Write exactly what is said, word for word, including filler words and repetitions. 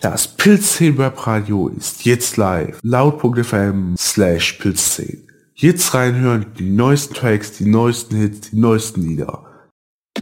Das Pilzzehn Webradio ist jetzt live. Laut.fm slash Pilzzehn. Jetzt reinhören, die neuesten Tracks, die neuesten Hits, die neuesten Lieder.